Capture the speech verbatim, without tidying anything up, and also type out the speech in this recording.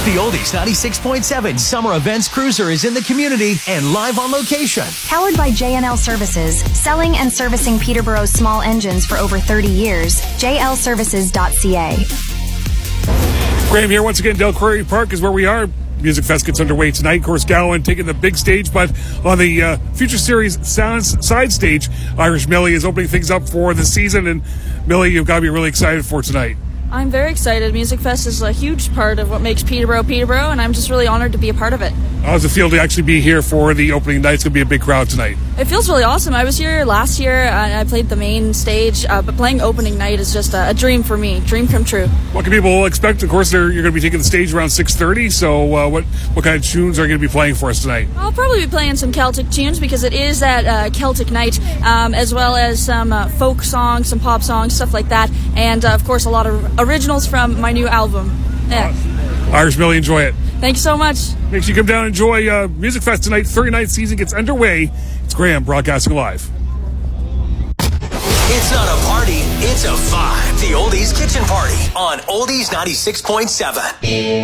The Oldies ninety-six point seven Summer Events Cruiser is in the community and live on location. Powered by J N L Services, selling and servicing Peterborough's small engines for over thirty years. J L services dot C A. Graham here once again. Del Quarry Park is where we are. Music Fest gets underway tonight. Of course, Gowan taking the big stage, but on the uh, Future Series sounds side stage, Irish Millie is opening things up for the season. And Millie, you've got to be really excited for tonight. I'm very excited. Music Fest is a huge part of what makes Peterborough Peterborough, and I'm just really honored to be a part of it. How does it feel to actually be here for the opening night? It's going to be a big crowd tonight. It feels really awesome. I was here last year, and I played the main stage, uh, but playing opening night is just a, a dream for me, dream come true. What can people expect? Of course, they're, you're going to be taking the stage around six thirty, so uh, what, what kind of tunes are you going to be playing for us tonight? I'll probably be playing some Celtic tunes because it is that uh, Celtic night, um, as well as some uh, folk songs, some pop songs, stuff like that, and uh, of course a lot of originals from my new album. Yeah. Irish Millie, enjoy it. Thank you so much. Make sure you come down and enjoy uh, Music Fest tonight. thirty-ninth season gets underway. It's Graham broadcasting live. It's not a party, it's a vibe. The Oldies Kitchen Party on Oldies ninety-six point seven.